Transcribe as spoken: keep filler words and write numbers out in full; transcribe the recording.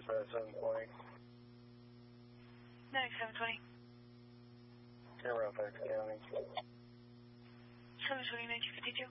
seven twenty. ninety-seven twenty. Around Fairfax County. seven twenty, nineteen fifty-two.